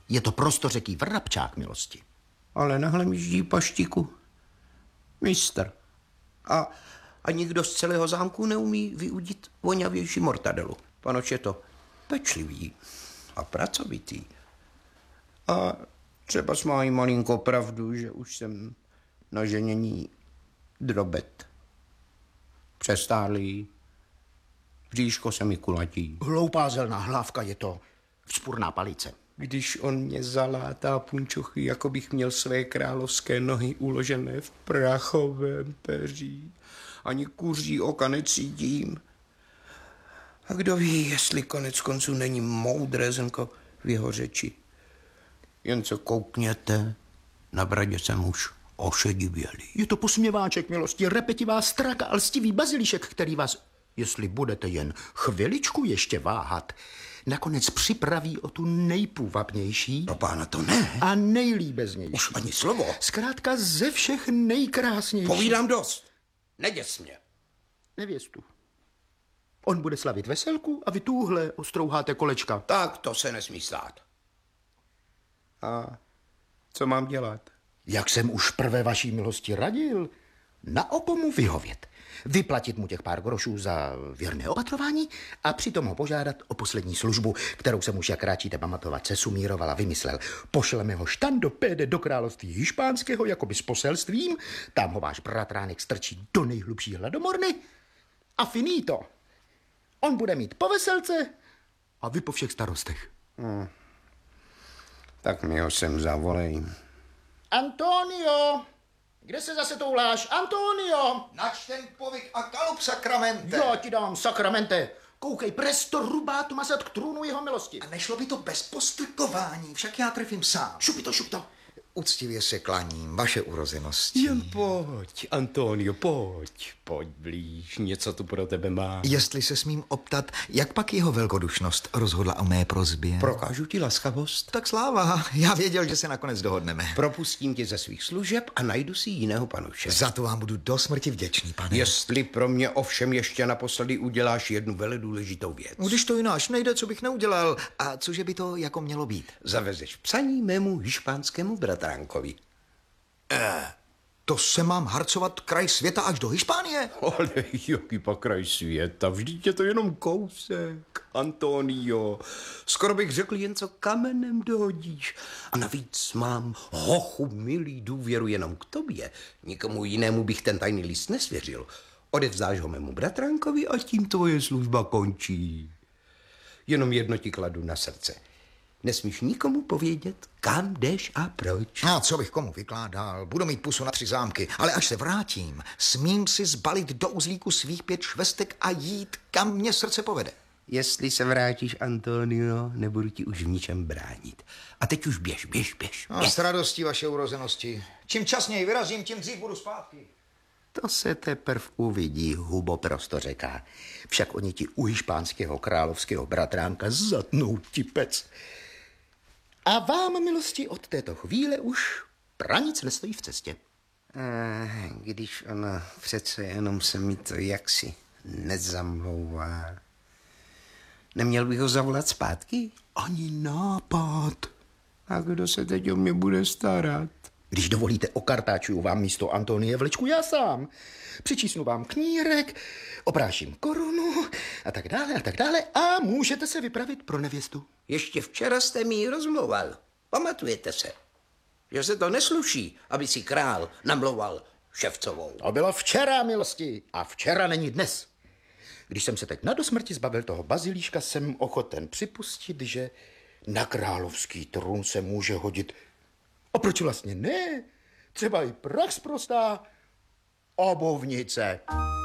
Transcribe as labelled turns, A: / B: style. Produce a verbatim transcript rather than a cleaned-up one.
A: Je to prostořeký vrabčák, milosti.
B: Ale na hlemždí paštiku mistr. A, a nikdo z celého zámku neumí vyudit voňavější mortadelu. Panoč je to pečlivý a pracovitý. A třeba má i malinko pravdu, že už jsem na ženění drobet. Přestárlý, bříško se mi kulatí.
A: Hloupá zelná hlávka, je to vzpurná palice.
B: Když on mě zalátá punčochy, jako bych měl své královské nohy uložené v prachovém peří. Ani kuří oka necítím. A kdo ví, jestli konec konců není moudré zrnko v jeho řeči. Jen co koukněte, na bradě jsem už ošedivělý.
A: Je to posměváček, milosti, repetivá straka a lstivý bazilišek, který vás, jestli budete jen chviličku ještě váhat, nakonec připraví o tu nejpůvabnější.
B: Pro pána to ne.
A: A nejlíbeznější.
B: Už ani slovo.
A: Zkrátka ze všech nejkrásnější.
B: Povídám dost. Neděs mě.
A: Nevěstu. On bude slavit veselku a vy tuhle ostrouháte kolečka.
B: Tak to se nesmí stát. A co mám dělat?
A: Jak jsem už prvé vaší milosti radil, na oko mu vyhovět. Vyplatit mu těch pár grošů za věrné opatrování a přitom ho požádat o poslední službu, kterou jsem už, jak ráčíte pamatovat, se sumíroval a vymyslel. Pošleme ho štando péde do království hišpánského, jakoby s poselstvím, tam ho váš bratránek strčí do nejhlubší hladomorny a finito. On bude mít po veselce a vy po všech starostech.
B: Hmm. Tak mi ho sem zavolej.
A: Antonio! Kde se zase touláš? Antonio!
C: Nač ten povyk a kalup, sakramente.
A: Já ti dám, sakramente. Koukej, presto rubá tu masat k trůnu jeho milosti.
C: A nešlo by to bez postrkování, však já trefím sám.
A: Šupi to, šup to.
C: Uctivě se klaním, vaše urozenosti.
B: Jen pojď, Antonio, pojď. Pojď blíž, něco tu pro tebe má.
C: Jestli se smím optat, jak pak jeho velkodušnost rozhodla o mé prozbě?
B: Prokážu ti laskavost.
C: Tak sláva, já věděl, že se nakonec dohodneme.
B: Propustím tě ze svých služeb a najdu si jiného panuše.
C: Za to vám budu do smrti vděčný, pane.
B: Jestli pro mě ovšem ještě naposledy uděláš jednu veledůležitou věc.
C: Když to jináš nejde, co bych neudělal. A cože by to jako mělo být?
B: Zavezeš psaní mému hišpánskému bratránkovi.
C: Eh, to se mám harcovat kraj světa až do Hišpánie?
B: Ale jaký pak kraj světa, vždyť je to jenom kousek, Antonio. Skoro bych řekl, jen co kamenem dohodíš. A navíc mám, hochu milý, důvěru jenom k tobě. Nikomu jinému bych ten tajný list nesvěřil. Odevzdáš ho mému bratránkovi a tím tvoje služba končí. Jenom jedno ti kladu na srdce. Nesmíš nikomu povědět, kam jdeš a proč.
C: A co bych komu vykládal? Budu mít pusu na tři zámky, ale až se vrátím, smím si zbalit do uzlíku svých pět švestek a jít, kam mě srdce povede.
B: Jestli se vrátíš, Antonio, nebudu ti už v ničem bránit. A teď už běž, běž, běž.
C: A s radostí vaše urozenosti. Čím časněji vyrazím, tím dřív budu zpátky.
A: To se teprv uvidí, hubo prostořeká. Však oni ti u hišpánského královského bratránka zatnou tipec. A vám, milosti, od této chvíle už pranic nestojí v cestě.
B: A když ona přece jenom se mi to jaksi nezamlouvá. Neměl bych ho zavolat zpátky?
A: Ani nápad.
B: A kdo se teď o mě bude starat?
A: Když dovolíte, okartáčuju vám místo Antonie vlečku já sám. Přičísnu vám knírek, opráším korunu a tak dále a tak dále a můžete se vypravit pro nevěstu.
B: Ještě včera jste mi ji rozmlouval. Pamatujete se, že se to nesluší, aby si král namlouval ševcovou.
A: To bylo včera, milosti, a včera není dnes. Když jsem se teď na dosmrti zbavil toho bazilíška, jsem ochoten připustit, že na královský trůn se může hodit. A proč vlastně ne? Třeba i prach sprostá obuvnice.